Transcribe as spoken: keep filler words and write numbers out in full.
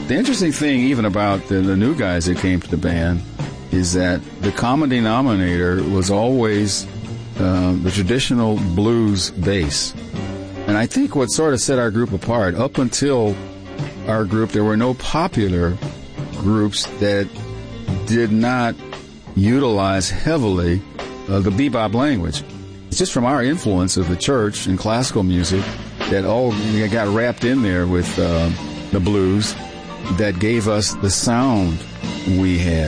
The interesting thing even about the, the new guys that came to the band is that the common denominator was always uh, the traditional blues bass. And I think what sort of set our group apart, up until our group, there were no popular groups that did not utilize heavily uh, the bebop language. It's just from our influence of the church and classical music that all got wrapped in there with uh, the blues that gave us the sound we had.